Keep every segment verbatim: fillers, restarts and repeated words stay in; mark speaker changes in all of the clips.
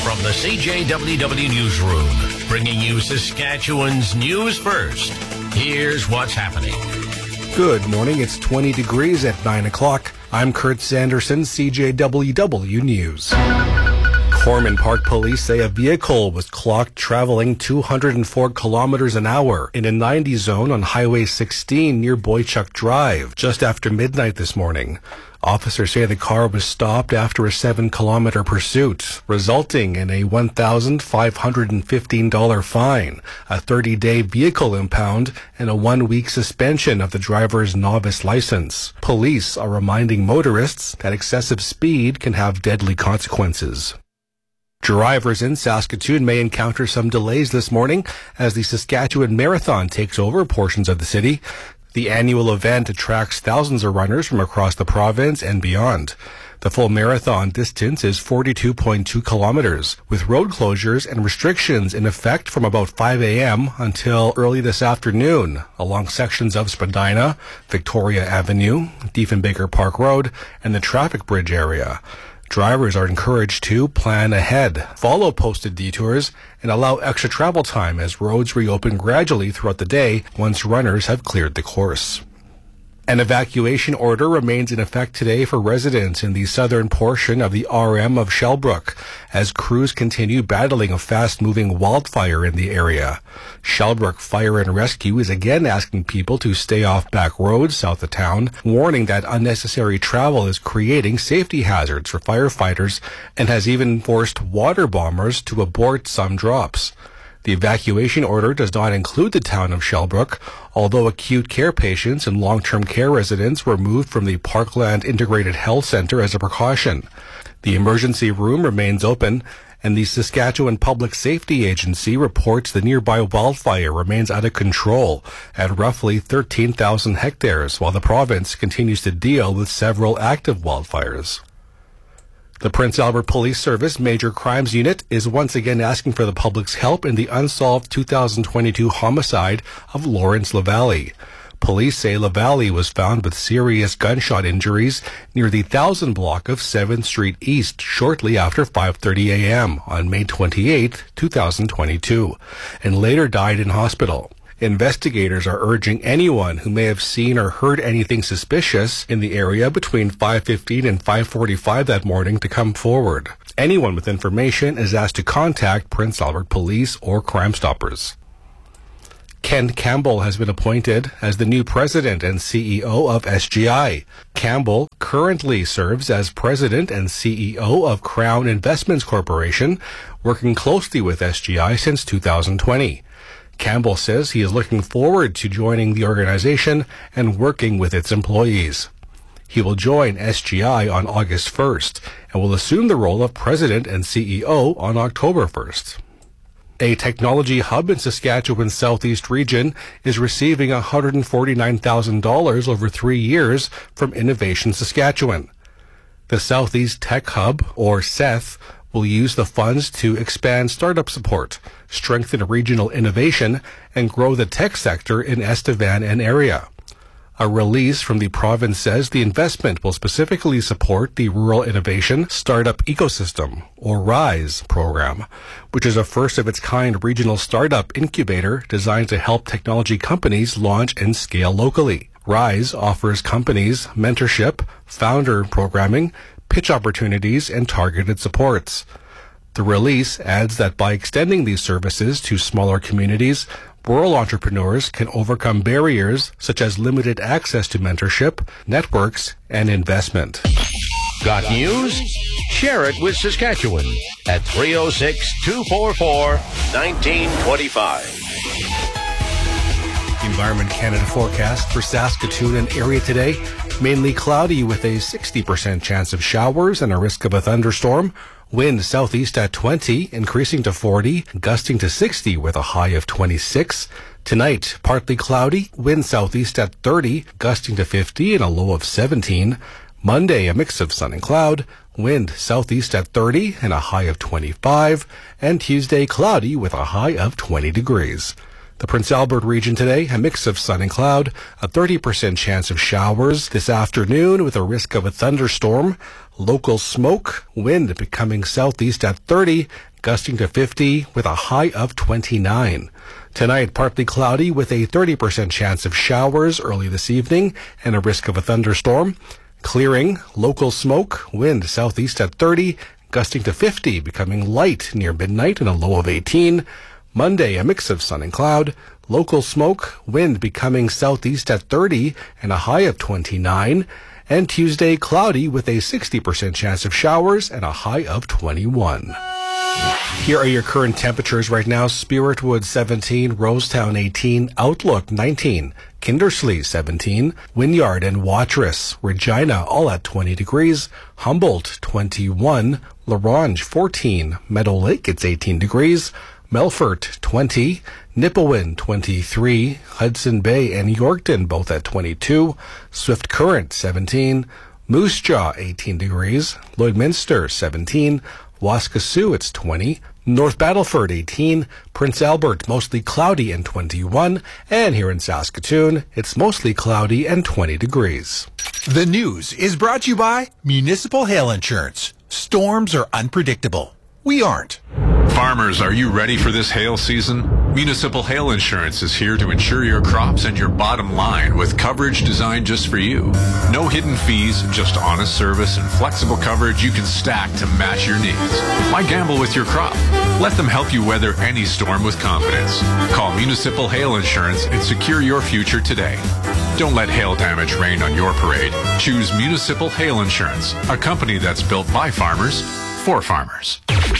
Speaker 1: From the C J W W Newsroom, bringing you Saskatchewan's news first. Here's what's happening.
Speaker 2: Good morning. It's twenty degrees at nine o'clock. I'm Kurt Sanderson, C J W W News. Corman Park police say a vehicle was clocked traveling two hundred four kilometers an hour in a ninety zone on Highway sixteen near Boychuk Drive just after midnight this morning. Officers say the car was stopped after a seven kilometer pursuit, resulting in a one thousand five hundred fifteen dollars fine, a thirty day vehicle impound, and a one week suspension of the driver's novice license. Police are reminding motorists that excessive speed can have deadly consequences. Drivers in Saskatoon may encounter some delays this morning as the Saskatchewan Marathon takes over portions of the city. The annual event attracts thousands of runners from across the province and beyond. The full marathon distance is forty-two point two kilometers, with road closures and restrictions in effect from about five a.m. until early this afternoon along sections of Spadina, Victoria Avenue, Diefenbaker Park Road, and the traffic bridge area. Drivers are encouraged to plan ahead, follow posted detours, and allow extra travel time as roads reopen gradually throughout the day once runners have cleared the course. An evacuation order remains in effect today for residents in the southern portion of the R M of Shellbrook as crews continue battling a fast-moving wildfire in the area. Shellbrook Fire and Rescue is again asking people to stay off back roads south of town, warning that unnecessary travel is creating safety hazards for firefighters and has even forced water bombers to abort some drops. The evacuation order does not include the town of Shellbrook, although acute care patients and long-term care residents were moved from the Parkland Integrated Health Centre as a precaution. The emergency room remains open, and the Saskatchewan Public Safety Agency reports the nearby wildfire remains out of control at roughly thirteen thousand hectares, while the province continues to deal with several active wildfires. The Prince Albert Police Service Major Crimes Unit is once again asking for the public's help in the unsolved two thousand twenty-two homicide of Lawrence Lavalley. Police say Lavalley was found with serious gunshot injuries near the Thousand Block of seventh Street East shortly after five thirty a.m. on May twenty-eighth, twenty twenty-two, and later died in hospital. Investigators are urging anyone who may have seen or heard anything suspicious in the area between five fifteen and five forty-five that morning to come forward. Anyone with information is asked to contact Prince Albert Police or Crime Stoppers. Ken Campbell has been appointed as the new president and C E O of S G I. Campbell currently serves as president and C E O of Crown Investments Corporation, working closely with S G I since two thousand twenty. Campbell says he is looking forward to joining the organization and working with its employees. He will join S G I on August first and will assume the role of president and C E O on October first. A technology hub in Saskatchewan's southeast region is receiving one hundred forty-nine thousand dollars over three years from Innovation Saskatchewan. The Southeast Tech Hub, or S E T H, will use the funds to expand startup support, strengthen regional innovation, and grow the tech sector in Estevan and area. A release from the province says the investment will specifically support the Rural Innovation Startup Ecosystem, or RISE, program, which is a first-of-its-kind regional startup incubator designed to help technology companies launch and scale locally. RISE offers companies mentorship, founder programming, pitch opportunities, and targeted supports. The release adds that by extending these services to smaller communities, rural entrepreneurs can overcome barriers such as limited access to mentorship, networks, and investment.
Speaker 1: Got news? Share it with Saskatchewan at three oh six, two four four, one nine two five.
Speaker 2: Environment Canada forecast for Saskatoon and area today. Mainly cloudy with a sixty percent chance of showers and a risk of a thunderstorm. Wind southeast at twenty, increasing to forty, gusting to sixty with a high of twenty-six. Tonight, partly cloudy, wind southeast at thirty, gusting to fifty and a low of seventeen. Monday, a mix of sun and cloud, wind southeast at thirty and a high of twenty-five. And Tuesday, cloudy with a high of twenty degrees. The Prince Albert region today, a mix of sun and cloud, a thirty percent chance of showers this afternoon with a risk of a thunderstorm, local smoke, wind becoming southeast at thirty, gusting to fifty with a high of twenty-nine. Tonight, partly cloudy with a thirty percent chance of showers early this evening and a risk of a thunderstorm. Clearing, local smoke, wind southeast at thirty, gusting to fifty, becoming light near midnight and a low of eighteen. Monday, a mix of sun and cloud. Local smoke, wind becoming southeast at thirty and a high of twenty-nine. And Tuesday, cloudy with a sixty percent chance of showers and a high of twenty-one. Here are your current temperatures right now. Spiritwood seventeen, Rosetown eighteen, Outlook nineteen, Kindersley seventeen, Wynyard and Watrous, Regina all at twenty degrees, Humboldt twenty-one, La Ronge fourteen, Meadow Lake it's eighteen degrees, Melfort twenty, Nipawin twenty-three, Hudson Bay and Yorkton both at twenty-two, Swift Current seventeen, Moose Jaw eighteen degrees, Lloydminster seventeen, Waskesiu it's twenty, North Battleford eighteen, Prince Albert mostly cloudy and twenty-one, and here in Saskatoon it's mostly cloudy and twenty degrees.
Speaker 3: The news is brought to you by Municipal Hail Insurance. Storms are unpredictable. We aren't.
Speaker 4: Farmers, are you ready for this hail season? Municipal Hail Insurance is here to insure your crops and your bottom line with coverage designed just for you. No hidden fees, just honest service and flexible coverage you can stack to match your needs. Why gamble with your crop? Let them help you weather any storm with confidence. Call Municipal Hail Insurance and secure your future today. Don't let hail damage rain on your parade. Choose Municipal Hail Insurance, a company that's built by farmers for farmers.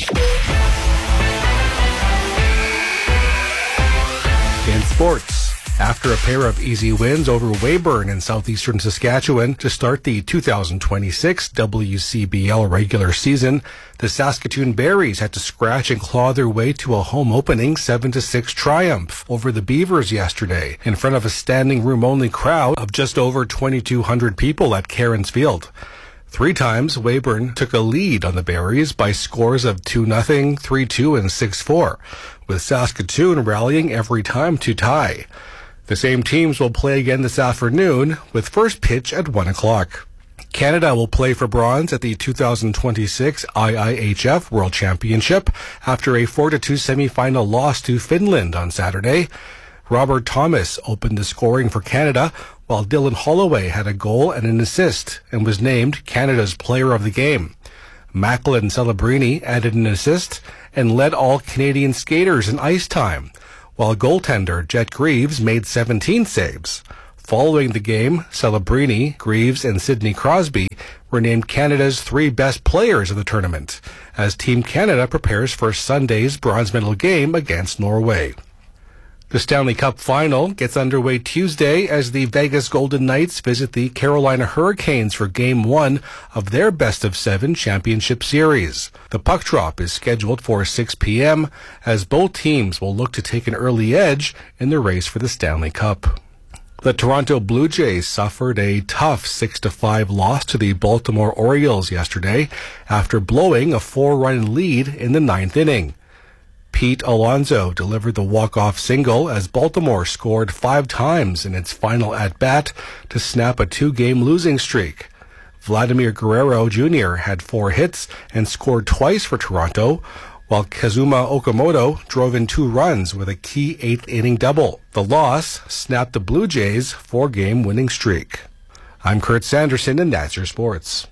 Speaker 2: In sports, after a pair of easy wins over Weyburn in southeastern Saskatchewan to start the two thousand twenty-six W C B L regular season, the Saskatoon Berries had to scratch and claw their way to a home opening seven to six triumph over the Beavers yesterday in front of a standing room only crowd of just over twenty-two hundred people at Cairns Field. Three times, Weyburn took a lead on the Berries by scores of two nothing, three two, and six four, with Saskatoon rallying every time to tie. The same teams will play again this afternoon, with first pitch at one o'clock. Canada will play for bronze at the two thousand twenty-six I I H F World Championship after a four to two semifinal loss to Finland on Saturday. Robert Thomas opened the scoring for Canada, while Dylan Holloway had a goal and an assist and was named Canada's Player of the Game. Macklin Celebrini added an assist and led all Canadian skaters in ice time, while goaltender Jet Greaves made seventeen saves. Following the game, Celebrini, Greaves, and Sidney Crosby were named Canada's three best players of the tournament, as Team Canada prepares for Sunday's bronze medal game against Norway. The Stanley Cup Final gets underway Tuesday as the Vegas Golden Knights visit the Carolina Hurricanes for Game one of their best-of-seven championship series. The puck drop is scheduled for six p.m. as both teams will look to take an early edge in the race for the Stanley Cup. The Toronto Blue Jays suffered a tough six to five loss to the Baltimore Orioles yesterday after blowing a four-run lead in the ninth inning. Pete Alonso delivered the walk-off single as Baltimore scored five times in its final at-bat to snap a two-game losing streak. Vladimir Guerrero Junior had four hits and scored twice for Toronto, while Kazuma Okamoto drove in two runs with a key eighth-inning double. The loss snapped the Blue Jays' four-game winning streak. I'm Kurt Sanderson, and that's your sports.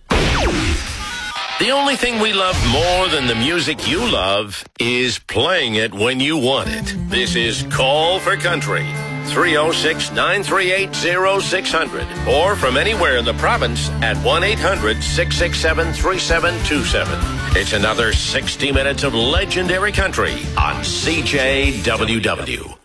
Speaker 1: The only thing we love more than the music you love is playing it when you want it. This is Call for Country, three oh six, nine three eight, oh six hundred, or from anywhere in the province at one eight hundred, six six seven, three seven two seven. It's another sixty minutes of legendary country on C J W W.